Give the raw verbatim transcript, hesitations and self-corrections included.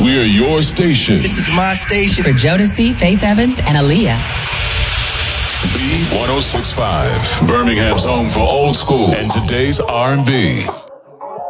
We're your station. This is my station. For Jodeci, Faith Evans, and Aaliyah. B one oh six point five, Birmingham's home for old school and today's R and B.